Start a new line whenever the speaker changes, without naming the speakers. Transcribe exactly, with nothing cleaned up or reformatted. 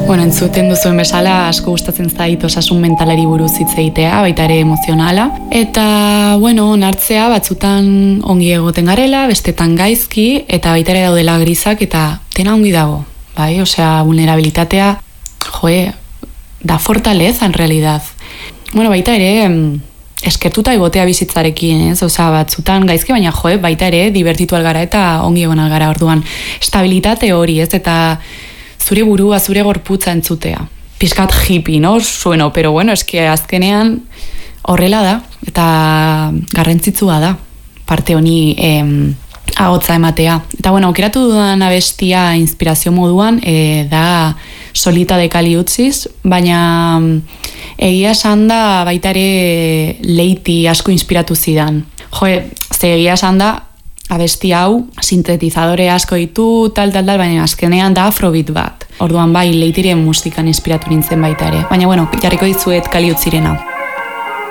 Bueno, entzuten duzuen bezala asko gustatzen zait osasun mentalari buruz hitz egitea, baita ere emozionala. Eta, bueno, onartzea batzutan ongi egoten garela, bestetan gaizki, eta baita ere daudela grisak, eta dena ongi dago. Bai, osea, vulnerabilitatea, joe, da fortaleza en realidad. Bueno, baita ere, eskertuta egotea bizitzarekin, ez? Osea, batzutan gaizki, baina joe, baita ere, divertitu algara eta ongi egon algara orduan. Estabilitate hori, ez? Eta zure burua, zure gorputza entzutea. Piskat hippie, no? Sueno, pero bueno, eske azkenean horrela da, eta garrantzitsua da, parte honi em, ahotza ematea. Eta bueno, aukeratu dudan abestia inspirazio moduan, e, da Solita de Kali Utziz, baina egia esan da baita ere Leiti asko inspiratu zidan. Joe, ze egia esan da, abesti hau, sintetizadore asko ditu, tal, tal, tal, baina azkenean da afrobeat bat. Orduan bai, Leitiren musikan inspiratu nintzen baita ere. Baina bueno, jarriko dizuet Kali Utzirena.